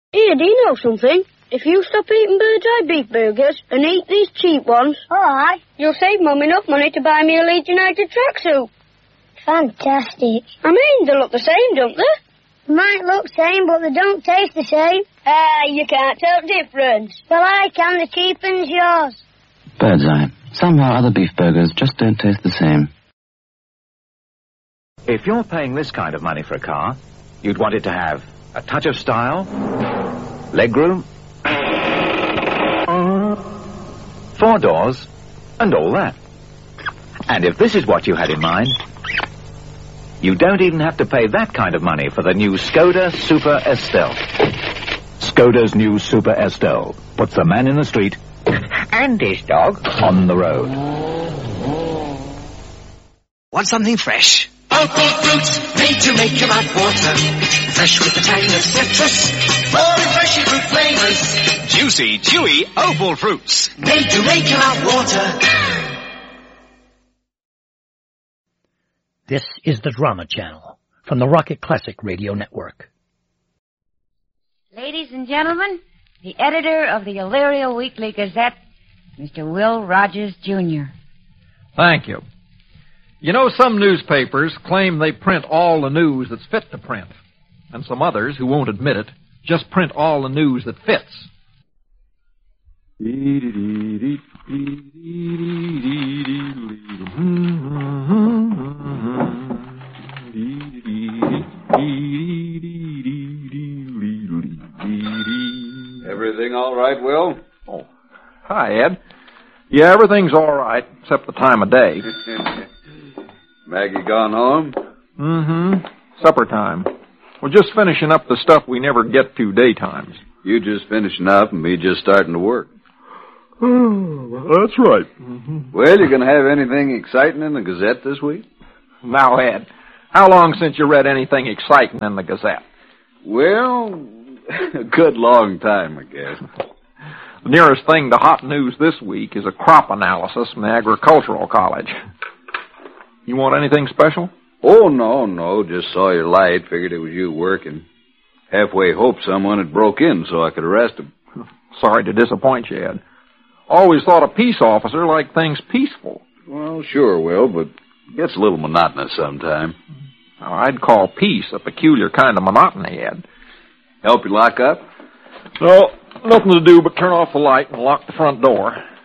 Here, do you know something? If you stop eating Bird's Eye beef burgers and eat these cheap ones, Alright. you'll save Mum enough money to buy me a Leeds United tracksuit. Fantastic. I mean, they look the same, don't they? Might look same, but they don't taste the same. You can't tell the difference. Well, I can. The cheapen's yours. Bird's Eye. Somehow other beef burgers just don't taste the same. If you're paying this kind of money for a car, you'd want it to have a touch of style, legroom, 4 doors, and all that. And if this is what you had in mind, you don't even have to pay that kind of money for the new Skoda Super Estelle. Skoda's new Super Estelle puts the man in the street and his dog on the road. Want something fresh? Opal fruit, made to make your mouth water. Fresh with the tang of citrus, full refreshing fruit flavors. Juicy, chewy Opal fruits. Made to make your mouth water. This is the Drama Channel from the Rocket Classic Radio Network. Ladies and gentlemen, the editor of the Elyria Weekly Gazette, Mr. Will Rogers, Jr. Thank you. You know, some newspapers claim they print all the news that's fit to print, and some others, who won't admit it, just print all the news that fits. Everything all right, Will? Oh, hi, Ed. Yeah, everything's all right, except the time of day. Maggie gone home? Mm-hmm. Supper time. We're just finishing up the stuff we never get to daytimes. You just finishing up and me just starting to work. That's right. Mm-hmm. Well, you going to have anything exciting in the Gazette this week? Now, Ed, how long since you read anything exciting in the Gazette? Well, a good long time, I guess. The nearest thing to hot news this week is a crop analysis from the Agricultural College. You want anything special? Oh, no. Just saw your light. Figured it was you working. Halfway hoped someone had broke in so I could arrest him. Sorry to disappoint you, Ed. Always thought a peace officer liked things peaceful. Well, sure, Will, but it gets a little monotonous sometime. I'd call peace a peculiar kind of monotony, Ed. Help you lock up? No, nothing to do but turn off the light and lock the front door.